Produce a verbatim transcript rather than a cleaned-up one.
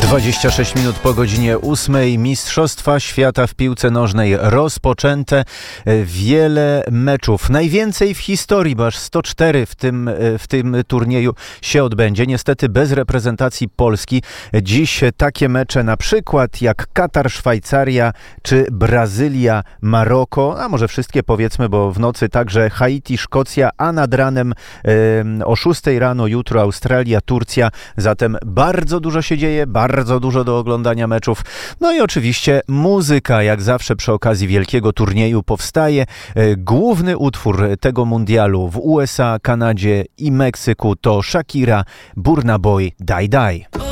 dwadzieścia sześć minut po godzinie ósmej. Mistrzostwa Świata w piłce nożnej rozpoczęte. Wiele meczów. Najwięcej w historii, bo aż sto cztery w tym, w tym turnieju się odbędzie. Niestety bez reprezentacji Polski. Dziś takie mecze na przykład jak Katar, Szwajcaria czy Brazylia, Maroko. A może wszystkie powiedzmy, bo w nocy także Haiti, Szkocja, a nad ranem e, o szóstej rano jutro Australia, Turcja. Zatem bardzo dużo się dzieje, bardzo Bardzo dużo do oglądania meczów. No i oczywiście muzyka, jak zawsze przy okazji wielkiego turnieju powstaje. Główny utwór tego mundialu w U S A, Kanadzie i Meksyku to Shakira, Burna Boy, Die Die.